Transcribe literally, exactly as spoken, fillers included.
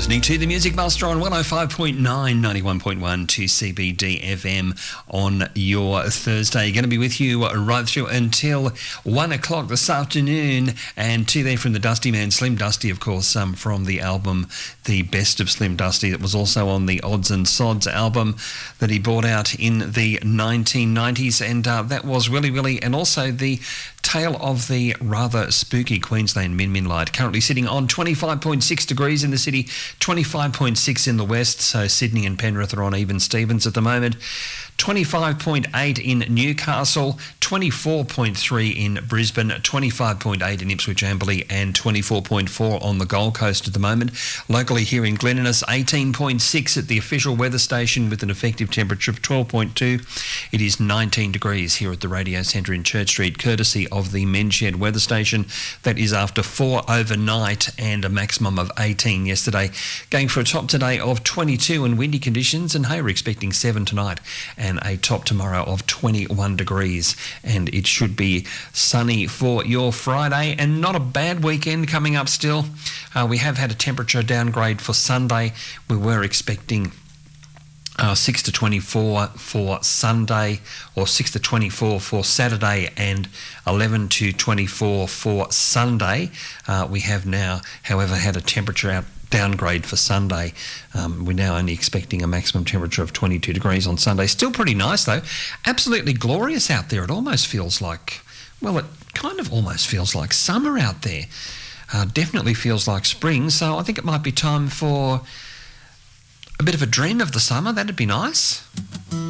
Listening to the Music Master on one oh five point nine, ninety-one point one to C B D F M on your Thursday. Going to be with you right through until one o'clock this afternoon, and to there from the Dusty Man, Slim Dusty, of course, um, from the album The Best of Slim Dusty, that was also on the Odds and Sods album that he brought out in the nineteen nineties, and uh, that was really, really, and also the tale of the rather spooky Queensland Min Min Light, currently sitting on twenty-five point six degrees in the city, twenty-five point six in the west, so Sydney and Penrith are on even Stevens at the moment, twenty-five point eight in Newcastle, twenty-four point three in Brisbane, twenty-five point eight in Ipswich Amberley, and twenty-four point four on the Gold Coast at the moment. Locally here in Glen Innes, eighteen point six at the official weather station with an effective temperature of twelve point two. It is nineteen degrees here at the Radio Centre in Church Street, courtesy of the Men's Shed weather station. That is after four overnight and a maximum of eighteen yesterday. Going for a top today of twenty-two and windy conditions, and hey, we're expecting seven tonight and a top tomorrow of twenty-one degrees, and it should be sunny for your Friday, and not a bad weekend coming up still. Uh, we have had a temperature downgrade for Sunday. We were expecting Uh, six to twenty-four for Sunday, or six to twenty-four for Saturday, and eleven to twenty-four for Sunday. Uh, we have now, however, had a temperature out downgrade for Sunday. Um, we're now only expecting a maximum temperature of twenty-two degrees on Sunday. Still pretty nice though. Absolutely glorious out there. It almost feels like, well, it kind of almost feels like summer out there. Uh, definitely feels like spring. So I think it might be time for a bit of a dream of the summer. That'd be nice.